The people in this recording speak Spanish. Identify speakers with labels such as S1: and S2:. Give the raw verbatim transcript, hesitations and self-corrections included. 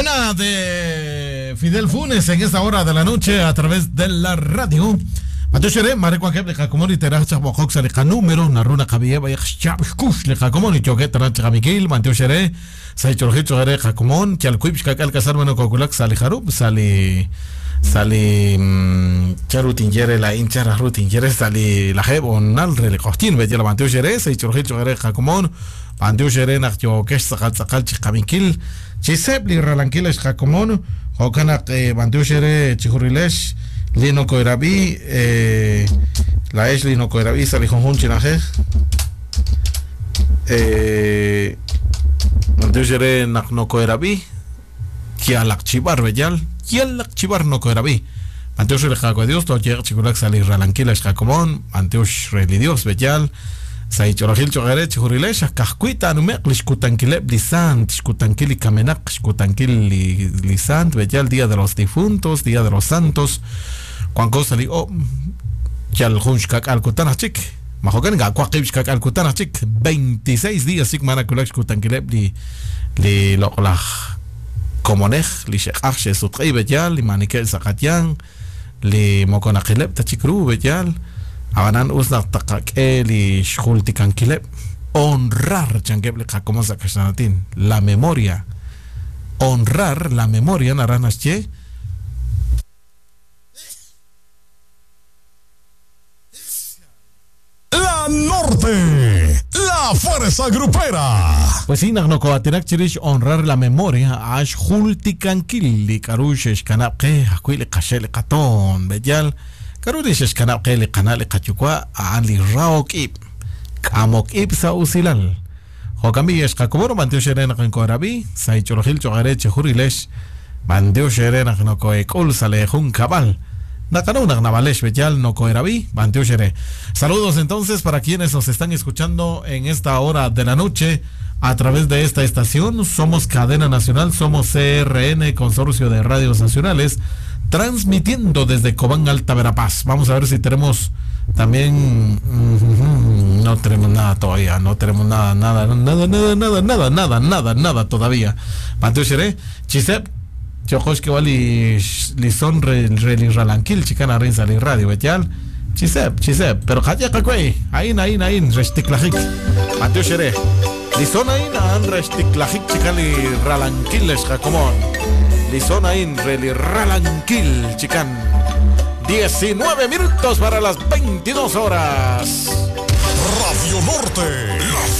S1: Una de Fidel Funes en esta hora de la noche a través de la radio. Matoshere, Mareco Keb, Jacomoni, Teracha, Bojoxa, Leja número, Naruna Javieva, Chabskush, Leja Comoni, Choquet, Taracha Miguel, Matoshere, Saichorjicho, Jacomon, Chalquipch, Cacal Casarmano, Coculac, Sali Harub, Sali. Sali Charutingere, la hinchara rutingere, Sali la Hebon, Nalre, Costin, Vella, Matoshere, Saichorjicho, Jacomon, Matoshere, Nacho, Kesakal, Chikamikil, Chisebli, Ralanquiles, Jacomon, Hokanak, Matoshere, Chihurilesh. Lino Koirabi, eh, la es Lino Koirabi, Sali Honjun Chinaje, eh, Mantushere no Koirabi, Kialak Chibar Bellal, Kialak Chibar no Koirabi, Mantushere Jaco Dios, Toyer Chikulak Sali Ralanquila Jacomón, Mantush Reli Dios Bellal, Saichorogil Chogare, Chihurilesh, Cascuita, Numek, Lishkutankile, Lisant, Shkutankili Kamenak, Shkutankili Lisant, Bellal, Día de los Difuntos, Día de los Santos. Cuando salí, oh, ya el Hunchkak al Kutanachik, Mahogan, Gakwakibskak al Kutanachik, veintiséis días, Sigmana Kulak Kutankileb, li, li, Loklach, Komonech, li Shekach, Sutri Bejal, li Manikel Sakatian, li Mokonakileb, Tachikru Bejal, Abanan Usnak Takak, li Shultikankileb, honrar, Chankeble, Jacomo Sakashanatin, la memoria, honrar la memoria, Naranasche.
S2: Norte, la fuerza grupera.
S1: Pues sí, no coatirak chirish honrar la memoria ash hultikankili karush kanapke hakuile kashele katon bejal karush kanapke le kanale kachukwa ali raok ip kamok ip sa usilal hokambi es kakoboro manteo sherena kan korabi sai chorhil chogare churilesh manteo sherena kan ko ekol sale hun kabal. No Saludos entonces para quienes nos están escuchando en esta hora de la noche a través de esta estación. Somos Cadena Nacional, somos C R N, Consorcio de Radios Nacionales, transmitiendo desde Cobán, Alta Verapaz. Vamos a ver si tenemos también... Uh, no tenemos nada todavía, no tenemos nada, nada, nada, nada, nada, nada, nada, nada, nada todavía. Pantuchere, Chisep. Chojosh que vali lison reli ralanquil chicana rinsa li radio betial chisep chisep pero kaya kakwe ain ain ain restiklahik Mateo Shere lison ain an restiklahik chicali ralanquil es jacomón lison ain reli ralanquil chican diecinueve minutos para las veintidós horas.
S2: Radio Norte, la